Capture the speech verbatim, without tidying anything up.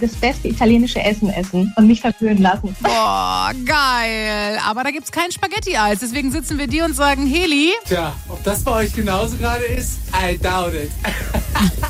das beste italienische Essen essen und mich verführen lassen. Boah, geil. Aber da gibt's kein Spaghetti-Eis. Deswegen sitzen wir dir und sagen, Heli. Tja, ob das bei euch genauso gerade ist? I doubt it.